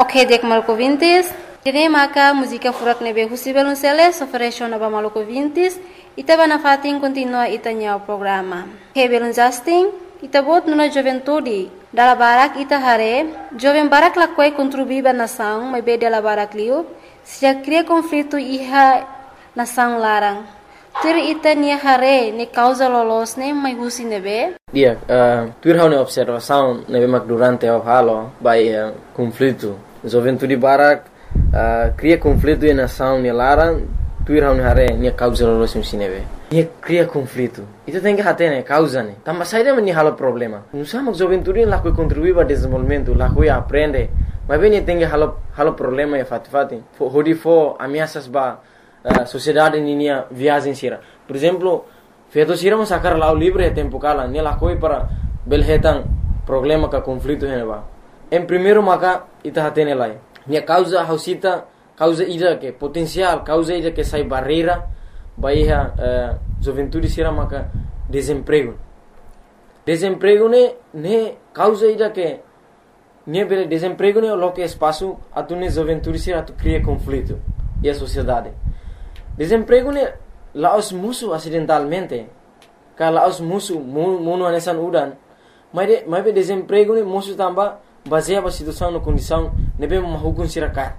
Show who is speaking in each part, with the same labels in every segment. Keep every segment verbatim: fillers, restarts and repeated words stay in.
Speaker 1: Ok, dek Maluku Vintis. Jadi maka música furak nebe husi belunceles ofereció naba Maluku Vintis. Ita bana fatin continua ita o programa. He belun Justin, ita bot nuna juventude. Dala barak ita hare, jovem barak lakwai contribuiba nação, mas be dala barak liu, se já cria conflito iha nação larang. Tur ita nia hare ne causa lolos ne mai husi nebe.
Speaker 2: Dia, uh, tur hau ne observação nebe mak durante o halo by uh, conflito. Juventude barak uh, cria conflito e nação ne larang. Tuir hau ne hare nia causa lolos ne sinebe. Nia cria conflito. Ita tem que hate ne causa ne. Tamba saída me ni halo problema. Não sama juventude lá que contribui para desenvolvimento, lá que aprende. Mas bem tem que halo halo problema e fati fati. Hodi fo ameaças ba Uh, sociedade ninia viagem sira. Por exemplo, feito sira mas sacar lá o livre é tempo cala, nela coi para belhetan problema ka conflito heneba. Em primeiro maka ita hatene lá. Nia causa hausita, causa ida que potencial, causa ida que sai barreira, baia uh, juventude sira maka desemprego. Desemprego ne ne causa ida que ne bele desemprego ne lo que espaço atune juventude sira tu cria conflito e a sociedade. Desemprego ne laos musuh acidentalmente. Ka laos musuh muno anesan udan. Mas de mas be desemprego ne musuh tamba baseia ba situação no condição nebe mahukun sirakat.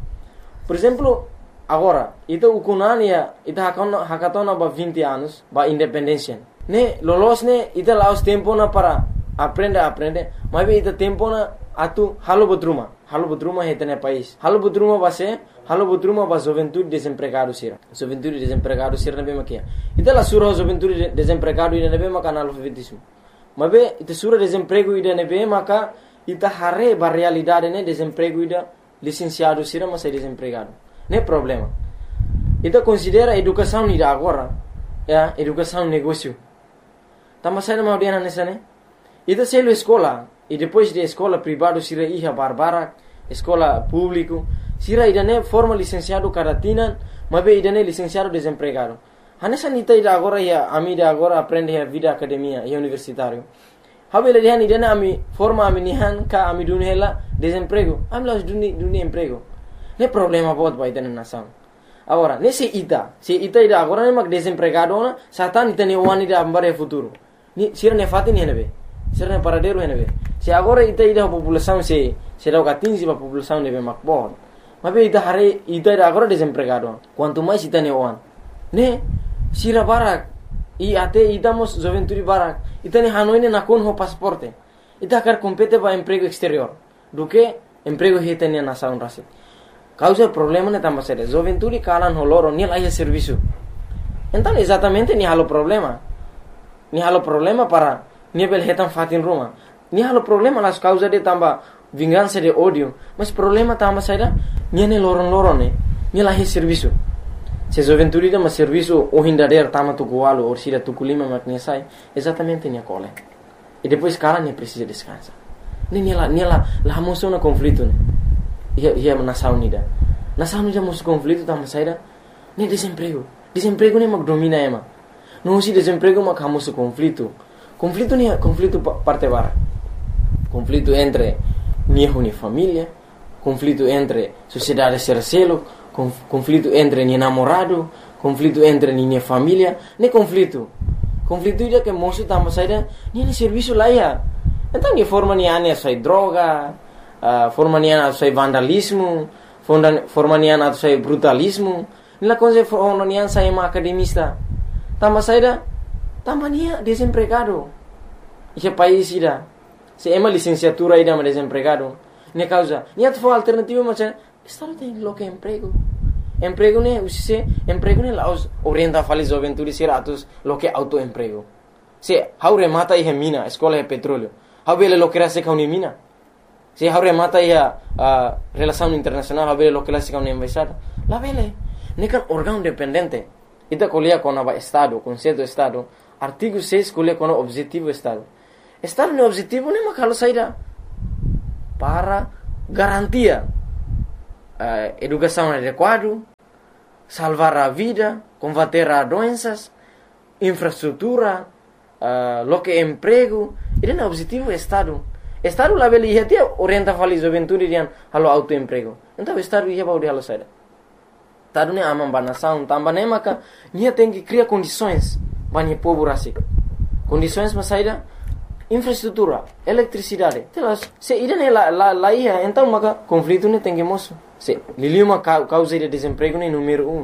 Speaker 2: Por exemplo, agora, ita ukunania ita hakona hakatona ba vinte anos ba independência. Ne lolos ne ita laos tempo na para aprende aprende, mas be ita tempo na atu halo botruma. Halo botruma hetene país. Halo botruma base Halo botruma ba juventude desempregado sira. Juventude desempregado sira nebe makia. Ita la sura juventude desempregado ida nebe maka analfabetismo. Mabe ita sura desemprego ida nebe maka ita hare ba realidade ne desemprego ida licenciado sira mas é desempregado. Ne problema. Ita considera educação ida agora, ya, educação negócio. Tamba sai ma dia nessa ne. Ita selo escola e depois de escola privado sira iha barbara, escola público sira idane forma licenciado caratina, mas be idane licenciado desempregado. Hanessa nita ida agora ya ami ida agora aprende a vida academia e universitário. Habele dihan idane ami forma ami nihan ka ami dunhela desemprego. Ami las duni duni emprego. Ne problema bot ba idane nação. Agora, nesse ita, se ita ida agora ne mak desempregado na, satan ita ne wani ida ambare futuro. Ni sira ne fatin henebe. Sira ne paradero henebe. Se agora ita ida população se se dá o quinze pa população nebe mak bot. Mas be ita hare ita ida agora desempregado. Quanto mais ita ne wan. Ne sira barak i ate ita mos juventude barak. Ita ne hanoine na kon ho pasaporte. Ita kar compete ba emprego exterior. Do que emprego hita ne nação rasi. Causa problema ne tamba sere. Juventude kalan ho loro ni laia serviço. Então exatamente ni halo problema. Ni halo problema para ni bel hetan fatin ruma. Ni halo problema las causa de tamba vingança de ódio. Mas problema tamba saida niane loron-loron ne, ni lahi serviço. Se juventude dá mas serviço o hindader tama tukualo ou sira tukulima maknya sai, exatamente ni cole. E depois cara ne precisa descansar. Nem ela, nem ela, lá mostrou na conflito ne. Ia ia nação unida. Nação unida mostrou conflito tama saida, ne desemprego. Desemprego ne mag domina ema. Não se desemprego mag hamoso conflito. Conflito ne conflito parte bara. Conflito entre niho ni família. Conflito entre sociedade sercelo, conf, conflito entre ni namorado, conflito entre ni família, ne conflito. Conflito ida que moço tamba saída, ni ne serviço lá ia. Então ni forma ni ane sai droga, uh, forma ni ane sai vandalismo, forma, forma ni ane sai brutalismo, ni la coisa forma ni ane sai ma academista. Tamba saída, tamba ni desempregado. Ike país ida. Se ema licenciatura ida ma desempregado. Ne causa, ni at for alternativa macam estado tem lo que emprego. Emprego ne usise emprego ne laos orienta fali juventude seratus lo que autoemprego. Se haure mata e mina, escola e petróleo. Habele lo que era se kauni mina. Se haure mata e a uh, relação internacional, habele lo que la se kauni embaixada. La vele, ne kan órgão dependente. Ita colia com a estado, conceito estado, artigo seis colia com o objetivo estado. Estado ne objetivo ne makalo saída para garantia uh, educação adequada, salvar a vida, combater a doenças, infraestrutura, uh, lo que emprego. Ele é o objetivo do Estado. Estado lá beli ia tia orienta fali juventude dian halo autoemprego. Então estado ia bau de halo saida. Estado ne amam banação, tambah ne maka nia tem que criar condições bani povo rasik. Condições mas saida infraestrutura, eletricidade. Telas, se ida ne la la la ia, então maka conflito ne tem que moço. Se liliu uma causa de desemprego ne número um.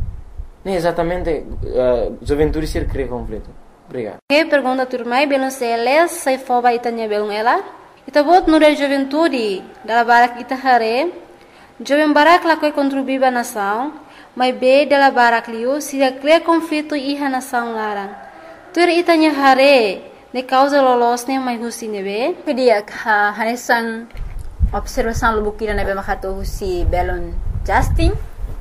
Speaker 2: Ne exatamente uh, juventude ser cria conflito. Obrigado.
Speaker 1: Que pergunta turmai belum seles sai foba itanya belum ela. Ita bot nura juventude dala barak ita hare. Jovem barak la koi contribuir ba nação, mas be dala barak liu se cria conflito iha nação larang. Tur itanya hare ne causa lolos ne mai husi nebe.
Speaker 3: Kedia ha hanesan observação lubukira nebe makato husi belon Justin.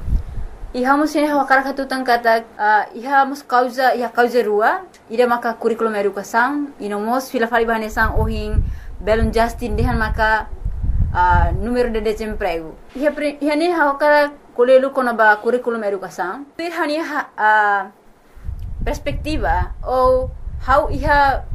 Speaker 3: Iha mus ini hawakara katu tangkata uh, iha mus causa iha causa rua ida maka curriculum educação ino mos fila fali bahanesan ohin belum Justin dehan maka uh, número de desemprego iha pre, iha ni hawakara kolelu kona ba curriculum educação iha ni ha, uh, perspectiva ou how iha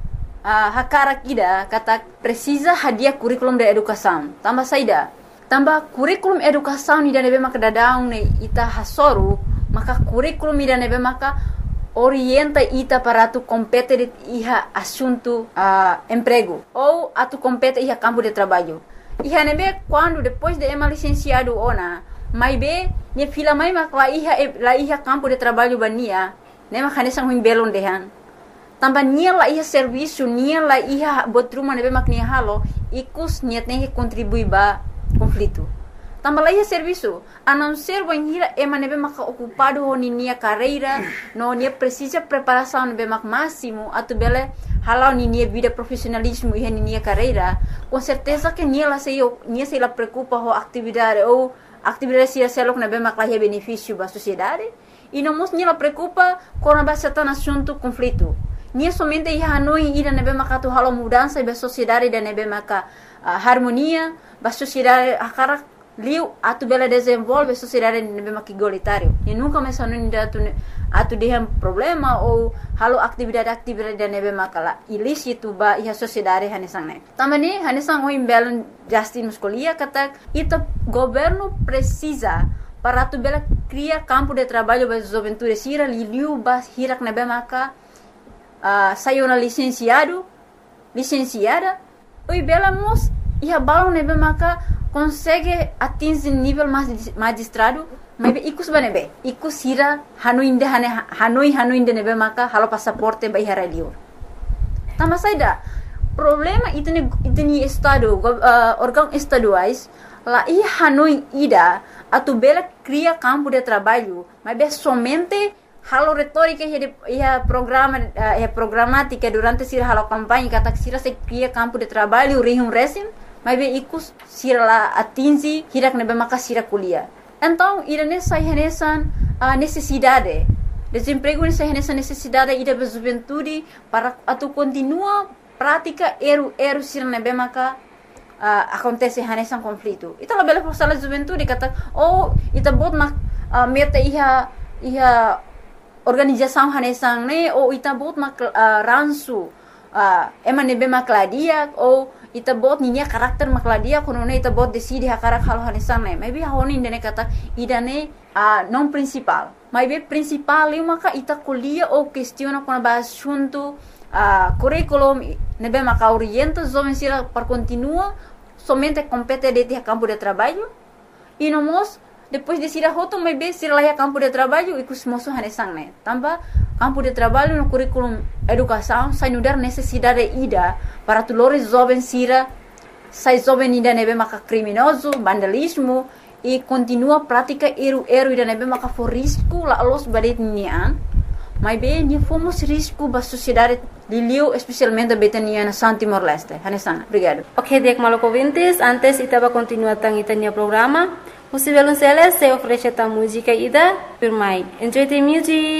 Speaker 3: uh, hakara kida kata precisa hadiah curriculum de educação tambah saida tambah kurikulum educação ni dane be maka dadaung ne ita hasoru maka kurikulum ni dane be maka orienta ita para tu compete iha assunto uh, emprego ou atu compete iha campo de trabalho iha nebe quando depois de ema licenciado ona mai be ne fila mai maka iha la iha campo de trabalho bania ne maka ne sang belon dehan tambah nia la iha serviço nia la iha botruma nebe mak nia halo ikus niat ne contribui ba conflito. Tambah lagi serviço, a não ser banhira ema nebe maka ocupado honi nia carreira, no nia precisa preparação nebe mak máximo, atu bele halau ni nia vida profissionalismo e ni nia carreira, com certeza que nia la sei nia sei la preocupa ho atividade ou atividade sia selok nebe mak lahi benefício ba sociedade, e não mos nia la preocupa com a certain assunto conflito. Nia somente ia hanoi ida nebe maka tu halau mudança ba sociedade da nebe maka uh, harmonia ba sociedade akara liu atu bela desenvolve sociedade nebe maka igualitário e nunca mais hanoi atu atu dehem problema ou halau atividade atividade da nebe maka la ilícito ba ia sociedade hanesang ne tamani hanesang o imbelon Justin muscolia kata ita governo precisa para atu bela criar campo de trabalho ba juventude sira liu ba hirak nebe maka Uh, saiu na licenciado, licenciada, oi bela mos ia balão nebe maka consegue atingir nível magistrado, mas be ikus banebe, ikus hira hanoi inde hane hanoi hanoi inde nebe maka halo passaporte ba ihara liur. Tambah saida problema itu ni itu ni estado uh, órgão estaduais lá ia hanoi ida atu bela cria campo de trabalho, mas be somente halo retórica e a programa e a programática durante sira halo campanha kata sira se cria campo de trabalho rihum resim mas be ikus sira la atingi hirak nebe maka sira kuliah então irane sai hanesan a necessidade desemprego ni sai hanesan necessidade ida be juventude para atu continua prática eru eru sira nebe maka uh, acontece hanesan conflito ita la bela forsala juventude kata oh ita bot mak uh, meta iha iha organização hanesang ne ou ita bot mak uh, ransu uh, ema nebe makladia ou ita bot ninya karakter makladia kono ne ita bot decide hakarak halo hanesang ne maybe honi ndene kata idane uh, non principal maybe principal eu maka ita kuliah ou questiona kono ba assunto uh, curriculum nebe maka orienta jovem sira para continua somente compete de campo de trabalho e no mos depois de sira hoto mai be sira laia campo de trabalho e kus moso hanesang ne tambah campo de trabalho no curriculum educação sai nudar necessidade ida para tulores jovem sira sai jovem ida nebe maka criminoso vandalismo e continua prática eru eru ida nebe maka for risco la los badet nian mai be ni fomos risco ba sociedade liliu especialmente betania na San Timor Leste hanesang obrigado.
Speaker 1: Ok, dek maloko vintes antes itaba continua tang itania programa. Musivelon Celes se oferece ta música ida, Pirmai. Enjoy the music!